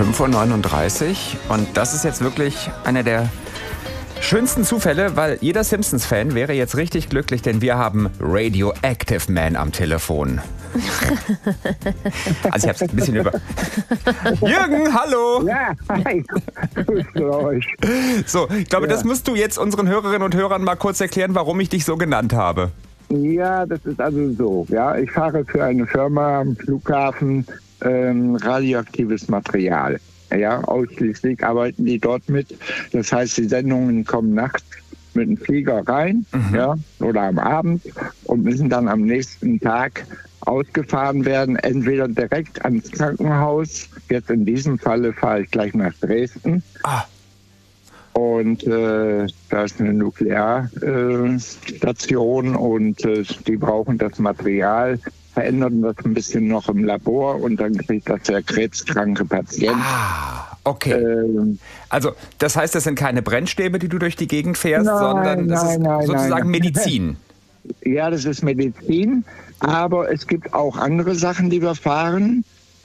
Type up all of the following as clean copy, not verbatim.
5:39 Uhr und das ist jetzt wirklich einer der schönsten Zufälle, weil jeder Simpsons-Fan wäre jetzt richtig glücklich, denn wir haben Radioactive Man am Telefon. Also ich hab's ein bisschen über... Jürgen, hallo! Ja, hi! Grüß euch. So, ich glaube, das musst du jetzt unseren Hörerinnen und Hörern mal kurz erklären, warum ich dich so genannt habe. Ja, das ist also so. Ja, ich fahre für eine Firma am Flughafen radioaktives Material. Ja, ausschließlich arbeiten die dort mit. Das heißt, die Sendungen kommen nachts mit dem Flieger rein, ja, oder am Abend und müssen dann am nächsten Tag ausgefahren werden, entweder direkt ans Krankenhaus. Jetzt in diesem Falle fahre ich gleich nach Dresden. Und da ist eine Nuklearstation und die brauchen das Material, verändern das ein bisschen noch im Labor und dann kriegt das der krebskranke Patient. Okay. Also das heißt, das sind keine Brennstäbe, die du durch die Gegend fährst, sondern das ist sozusagen Medizin. Ja, das ist Medizin, aber es gibt auch andere Sachen, die wir fahren,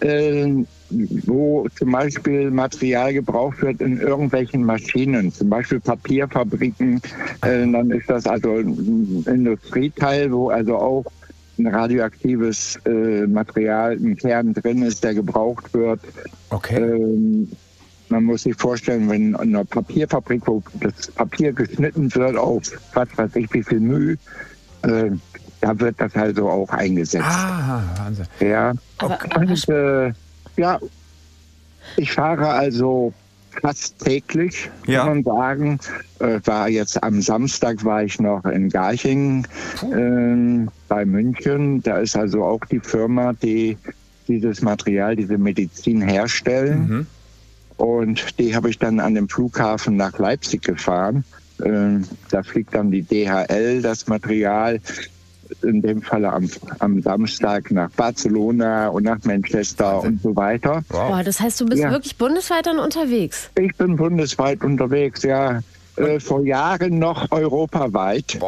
wo zum Beispiel Material gebraucht wird in irgendwelchen Maschinen, zum Beispiel Papierfabriken. Dann ist das also ein Industrieteil, wo also auch ein radioaktives Material im Kern drin ist, der gebraucht wird. Okay. Man muss sich vorstellen, wenn in einer Papierfabrik, wo das Papier geschnitten wird auf was weiß ich wie viel Mühe, da wird das also auch eingesetzt. Wahnsinn. Ja. Und ja, ich fahre also fast täglich, kann man sagen. War jetzt am Samstag war ich noch in Garching bei München. Da ist also auch die Firma, die dieses Material, diese Medizin herstellen. Und die habe ich dann an dem Flughafen nach Leipzig gefahren. Da fliegt dann die DHL das Material, in dem Falle am Samstag nach Barcelona und nach Manchester und so weiter. Wow, das heißt, du bist wirklich bundesweit dann unterwegs? Ich bin bundesweit unterwegs, ja. Vor Jahren noch europaweit.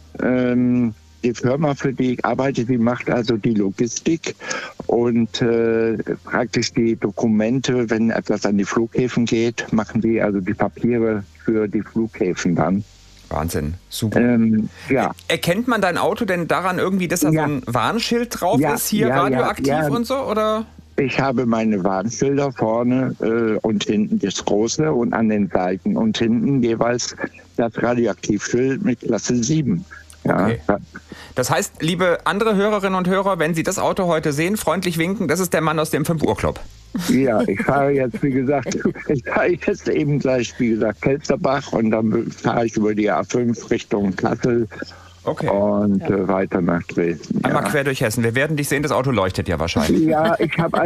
Die Firma, für die ich arbeite, die macht also die Logistik und praktisch die Dokumente, wenn etwas an die Flughäfen geht, machen die also die Papiere für die Flughäfen dann. Wahnsinn, super. Ja. Erkennt man dein Auto denn daran irgendwie, dass da so ein Warnschild drauf ist, hier radioaktiv und so, oder? Ich habe meine Warnschilder vorne und hinten das große und an den Seiten und hinten jeweils das Radioaktivschild mit Klasse 7. Ja. Okay. Das heißt, liebe andere Hörerinnen und Hörer, wenn Sie das Auto heute sehen, freundlich winken, das ist der Mann aus dem 5 Uhr Club. Ja, ich fahre jetzt, wie gesagt, eben gleich, wie gesagt, Kelsterbach und dann fahre ich über die A5 Richtung Kassel. Und weiter nach Dresden. Einmal quer durch Hessen. Wir werden dich sehen, das Auto leuchtet ja wahrscheinlich. Ja, ich habe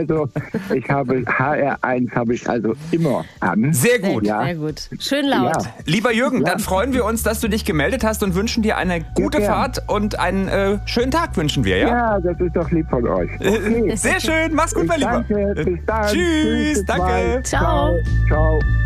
HR1 habe ich also immer an. Sehr gut. Sehr gut. Schön laut. Ja. Lieber Jürgen, dann freuen wir uns, dass du dich gemeldet hast und wünschen dir eine gute Fahrt und einen schönen Tag wünschen wir, ja? Ja, das ist doch lieb von euch. Okay. Sehr schön. Mach's gut, mein Lieber. Danke, bis dann. Tschüss, danke. Ciao. Ciao.